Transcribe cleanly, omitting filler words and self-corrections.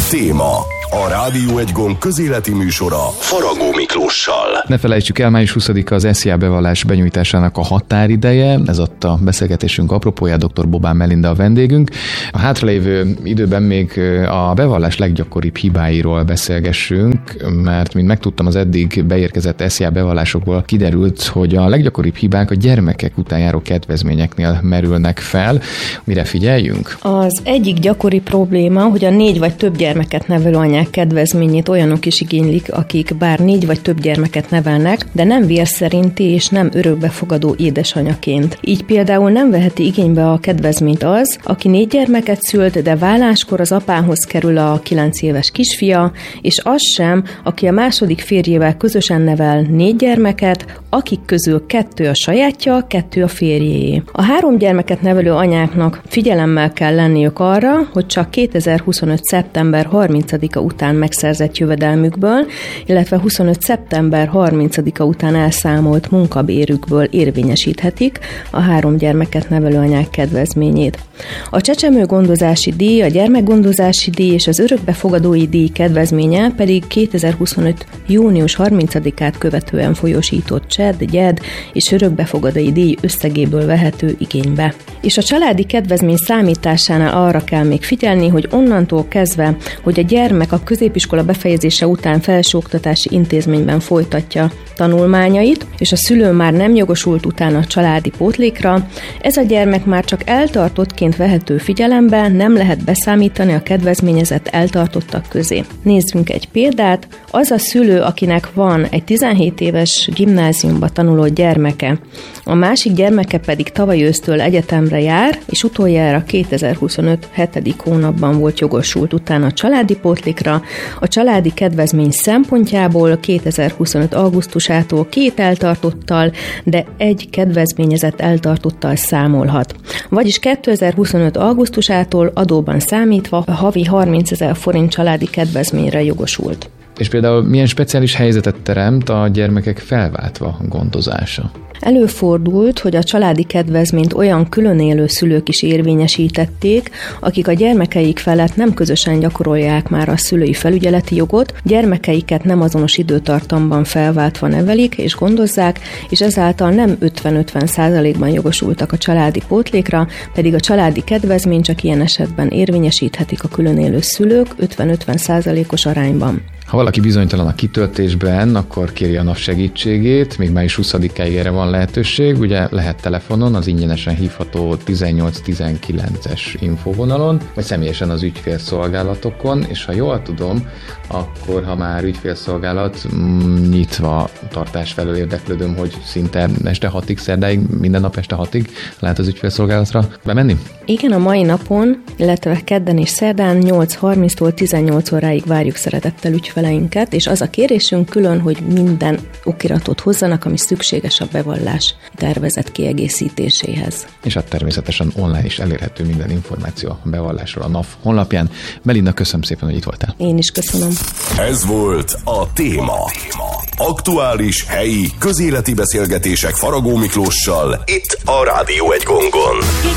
Téma. A Rádió Egy Gomb közéleti műsora Faragó Miklóssal. Ne felejtsük el, május 20-a az SZIA bevallás benyújtásának a határideje. Ez ott a beszélgetésünk apropója, dr. Bobán Melinda a vendégünk. A hátralévő időben még a bevallás leggyakoribb hibáiról beszélgessünk, mert mint megtudtam, az eddig beérkezett SZIA bevallásokból kiderült, hogy a leggyakoribb hibák a gyermekek után járó kedvezményeknél merülnek fel. Mire figyeljünk? Az egyik gyakori probléma, hogy a 4 vagy több gyermeket nevelő anyák kedvezményét olyanok is igénylik, akik bár 4 vagy több gyermeket nevelnek, de nem vérszerinti és nem örökbefogadó édesanyaként. Így például nem veheti igénybe a kedvezményt az, aki 4 gyermeket szült, de válláskor az apához kerül a 9 éves kisfia, és az sem, aki a második férjével közösen nevel 4 gyermeket, akik közül 2 a sajátja, 2 a férjéjé. A 3 gyermeket nevelő anyáknak figyelemmel kell lenniük arra, hogy csak 2025. szeptember 30-a után megszerzett jövedelmükből, illetve 25. szeptember 30-a után elszámolt munkabérükből érvényesíthetik a 3 gyermeket nevelő anyák kedvezményét. A csecsemőgondozási díj, a gyermekgondozási díj és az örökbefogadói díj kedvezménye pedig 2025. június 30-át követően folyósított CSED, GYED és örökbefogadói díj összegéből vehető igénybe. És a családi kedvezmény számításánál arra kell még figyelni, hogy onnantól kezdve, hogy a gyermek a középiskola befejezése után felsőoktatási intézményben folytatja tanulmányait, és a szülő már nem jogosult utána a családi pótlékra, ez a gyermek már csak eltartottként vehető figyelembe, nem lehet beszámítani a kedvezményezett eltartottak közé. Nézzünk egy példát. Az a szülő, akinek van egy 17 éves gimnáziumba tanuló gyermeke, a másik gyermeke pedig tavaly ősztől egyetemre jár, és utoljára 2025. 7. hónapban volt jogosult utána a családi pótlékra, a családi kedvezmény szempontjából 2025. augusztusától 2 eltartottal, de 1 kedvezményezett eltartottal számolhat. Vagyis 2025. augusztusától adóban számítva a havi 30 000 forint családi kedvezményre jogosult. És például milyen speciális helyzetet teremt a gyermekek felváltva gondozása? Előfordult, hogy a családi kedvezményt olyan külön élő szülők is érvényesítették, akik a gyermekeik felett nem közösen gyakorolják már a szülői felügyeleti jogot, gyermekeiket nem azonos időtartamban felváltva nevelik és gondozzák, és ezáltal nem 50-50%-ban jogosultak a családi pótlékra, pedig a családi kedvezmény csak ilyen esetben érvényesíthetik a külön élő szülők 50-50%-os arányban. Ha valaki bizonytalan a kitöltésben, akkor kéri a NAV segítségét, még május 20-áig erre van lehetőség, ugye lehet telefonon, az ingyenesen hívható 1819-es infovonalon, vagy személyesen az ügyfélszolgálatokon, és ha jól tudom, akkor ha már ügyfélszolgálat nyitva tartás felől érdeklődöm, hogy szinte este 6-ig, szerdáig, minden nap este 6-ig lehet az ügyfélszolgálatra bemenni? Igen, a mai napon, illetve kedden és szerdán 8:30-tól 18 óráig várjuk szeretettel ügyfeleinket, és az a kérésünk külön, hogy minden okiratot hozzanak, ami szükséges a bevallás tervezett kiegészítéséhez. És hát természetesen online is elérhető minden információ a bevallásról a NAV honlapján. Melinda, köszönöm szépen, hogy itt voltál. Én is köszönöm. Ez volt a Téma. Aktuális, helyi, közéleti beszélgetések Faragó Miklóssal itt a Rádió Egy Gombon.